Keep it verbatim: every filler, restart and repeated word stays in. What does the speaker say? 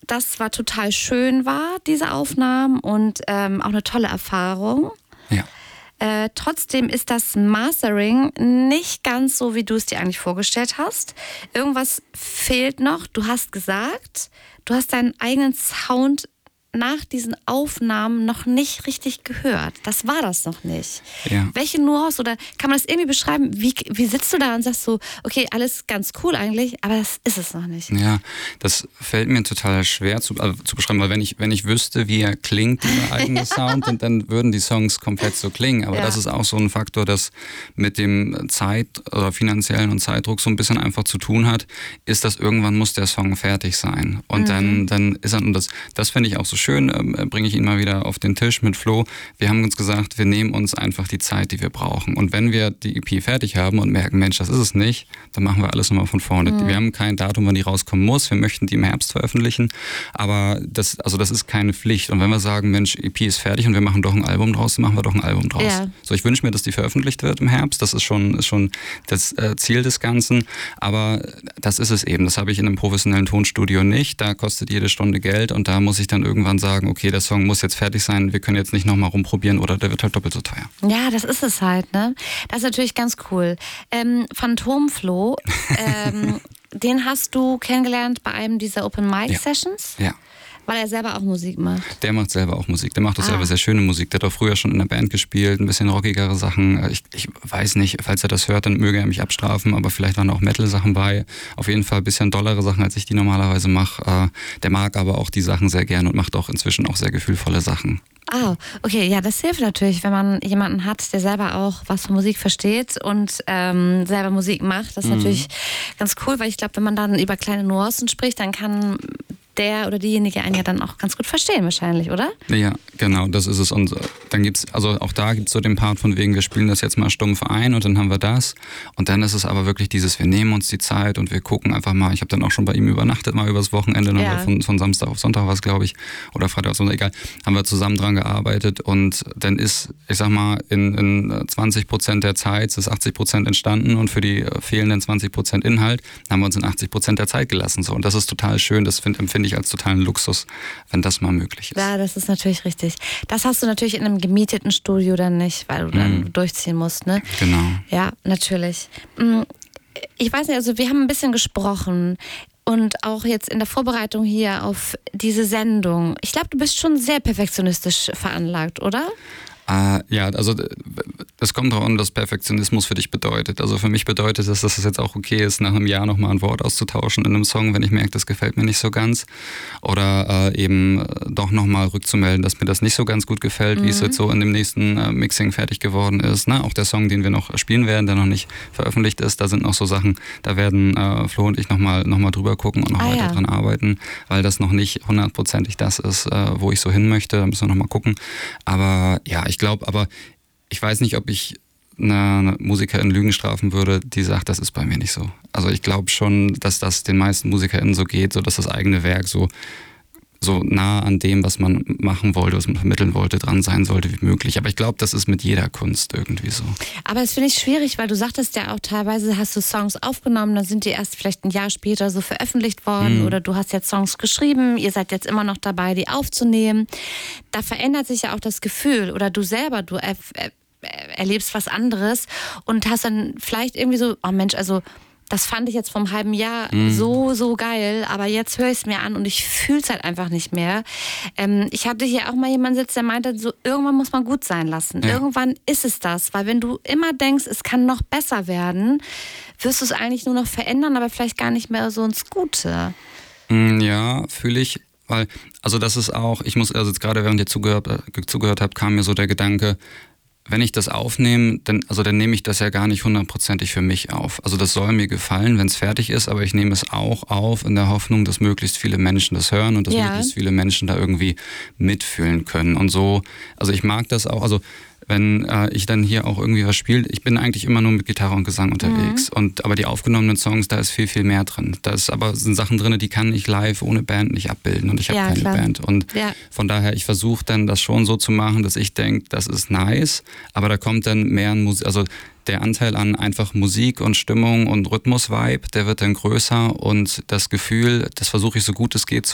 das war total schön war, diese Aufnahmen und ähm, auch eine tolle Erfahrung. Ja. Äh, trotzdem ist das Mastering nicht ganz so, wie du es dir eigentlich vorgestellt hast. Irgendwas fehlt noch. Du hast gesagt, du hast deinen eigenen Sound nach diesen Aufnahmen noch nicht richtig gehört. Das war das noch nicht. Ja. Welche Nuance oder kann man das irgendwie beschreiben? Wie, wie sitzt du da und sagst so, okay, alles ganz cool eigentlich, aber das ist es noch nicht. Ja, das fällt mir total schwer zu, also zu beschreiben, weil wenn ich, wenn ich wüsste, wie er klingt, dieser eigene Sound, dann, dann würden die Songs komplett so klingen. Aber ja. das ist auch so ein Faktor, das mit dem Zeit- oder finanziellen und Zeitdruck so ein bisschen einfach zu tun hat, ist, dass irgendwann muss der Song fertig sein. Und mhm. dann, dann ist er, und das, das finde ich auch so schön, äh, bringe ich ihn mal wieder auf den Tisch mit Flo. Wir haben uns gesagt, wir nehmen uns einfach die Zeit, die wir brauchen. Und wenn wir die E P fertig haben und merken, Mensch, das ist es nicht, dann machen wir alles nochmal von vorne. Mhm. Wir haben kein Datum, wann die rauskommen muss. Wir möchten die im Herbst veröffentlichen. Aber das, also das ist keine Pflicht. Und wenn wir sagen, Mensch, E P ist fertig und wir machen doch ein Album draus, dann machen wir doch ein Album draus. Ja. So, ich wünsche mir, dass die veröffentlicht wird im Herbst. Das ist schon, ist schon das äh, Ziel des Ganzen. Aber das ist es eben. Das habe ich in einem professionellen Tonstudio nicht. Da kostet jede Stunde Geld und da muss ich dann irgendwann sagen, okay, der Song muss jetzt fertig sein. Wir können jetzt nicht nochmal rumprobieren oder der wird halt doppelt so teuer. Ja, das ist es halt, ne? Das ist natürlich ganz cool. Ähm, Phantomflo, ähm, den hast du kennengelernt bei einem dieser Open Mic Ja. Sessions? Ja. Weil er selber auch Musik macht. Der macht selber auch Musik. Der macht auch Ah. selber sehr schöne Musik. Der hat auch früher schon in der Band gespielt, ein bisschen rockigere Sachen. Ich, ich weiß nicht, falls er das hört, dann möge er mich abstrafen, aber vielleicht waren auch Metal-Sachen bei. Auf jeden Fall ein bisschen dollere Sachen, als ich die normalerweise mache. Der mag aber auch die Sachen sehr gern und macht auch inzwischen auch sehr gefühlvolle Sachen. Ah, okay, ja, das hilft natürlich, wenn man jemanden hat, der selber auch was von Musik versteht und ähm, selber Musik macht. Das ist mhm. natürlich ganz cool, weil ich glaube, wenn man dann über kleine Nuancen spricht, dann kann der oder diejenige einen ja dann auch ganz gut verstehen wahrscheinlich, oder? Ja, genau, das ist es. Und dann gibt's, also auch da gibt's so den Part von wegen, wir spielen das jetzt mal stumpf ein und dann haben wir das. Und dann ist es aber wirklich dieses, wir nehmen uns die Zeit und wir gucken einfach mal. Ich habe dann auch schon bei ihm übernachtet, mal übers Wochenende, ja. von, von Samstag auf Sonntag war es, glaube ich, oder Freitag auf Sonntag, egal, haben wir zusammen dran gearbeitet und dann ist, ich sag mal, in, in zwanzig Prozent der Zeit ist achtzig Prozent entstanden und für die fehlenden zwanzig Prozent Inhalt haben wir uns in achtzig Prozent der Zeit gelassen. So. Und das ist total schön, das find, empfinde ich als totalen Luxus, wenn das mal möglich ist. Ja, das ist natürlich richtig. Das hast du natürlich in einem gemieteten Studio dann nicht, weil du dann mm. durchziehen musst, ne? Genau. Ja, natürlich. Ich weiß nicht, also wir haben ein bisschen gesprochen und auch jetzt in der Vorbereitung hier auf diese Sendung. Ich glaube, du bist schon sehr perfektionistisch veranlagt, oder? Äh, ja, also es kommt darauf an, was Perfektionismus für dich bedeutet. Also für mich bedeutet es, dass es jetzt auch okay ist, nach einem Jahr nochmal ein Wort auszutauschen in einem Song, wenn ich merke, das gefällt mir nicht so ganz. Oder äh, eben doch nochmal rückzumelden, dass mir das nicht so ganz gut gefällt, mhm. wie es jetzt so in dem nächsten äh, Mixing fertig geworden ist. Ne? Auch der Song, den wir noch spielen werden, der noch nicht veröffentlicht ist, da sind noch so Sachen, da werden äh, Flo und ich nochmal noch mal drüber gucken und noch ah, weiter ja. dran arbeiten, weil das noch nicht hundertprozentig das ist, äh, wo ich so hin möchte. Da müssen wir nochmal gucken. Aber ja, ich Ich glaube, aber ich weiß nicht, ob ich eine Musikerin Lügen strafen würde, die sagt, das ist bei mir nicht so. Also ich glaube schon, dass das den meisten MusikerInnen so geht, so dass das eigene Werk so, so nah an dem, was man machen wollte, was man vermitteln wollte, dran sein sollte wie möglich. Aber ich glaube, das ist mit jeder Kunst irgendwie so. Aber das finde ich schwierig, weil du sagtest ja auch teilweise, hast du Songs aufgenommen, dann sind die erst vielleicht ein Jahr später so veröffentlicht worden mhm. oder du hast jetzt Songs geschrieben, ihr seid jetzt immer noch dabei, die aufzunehmen. Da verändert sich ja auch das Gefühl oder du selber, du er, er, erlebst was anderes und hast dann vielleicht irgendwie so, oh Mensch, also das fand ich jetzt vom halben Jahr mm. so, so geil, aber jetzt höre ich es mir an und ich fühle es halt einfach nicht mehr. Ähm, ich hatte hier auch mal jemanden sitzen, der meinte, so irgendwann muss man gut sein lassen. Ja. Irgendwann ist es das, weil wenn du immer denkst, es kann noch besser werden, wirst du es eigentlich nur noch verändern, aber vielleicht gar nicht mehr so ins Gute. Ja, fühle ich, weil, also das ist auch, ich muss, also jetzt gerade während ihr zugehört, äh, zugehört habt, kam mir so der Gedanke, wenn ich das aufnehme, dann, also dann nehme ich das ja gar nicht hundertprozentig für mich auf. Also das soll mir gefallen, wenn es fertig ist, aber ich nehme es auch auf in der Hoffnung, dass möglichst viele Menschen das hören und dass ja. möglichst viele Menschen da irgendwie mitfühlen können. Und so, also ich mag das auch, also wenn äh, ich dann hier auch irgendwie was spiele, ich bin eigentlich immer nur mit Gitarre und Gesang unterwegs. Mhm. Und aber die aufgenommenen Songs, da ist viel, viel mehr drin. Da ist aber sind Sachen drin, die kann ich live ohne Band nicht abbilden. Und ich habe ja, keine klar. Band. Und ja. von daher, ich versuche dann das schon so zu machen, dass ich denke, das ist nice, aber da kommt dann mehr ein Musik, also der Anteil an einfach Musik und Stimmung und Rhythmus-Vibe, der wird dann größer und das Gefühl, das versuche ich so gut es geht zu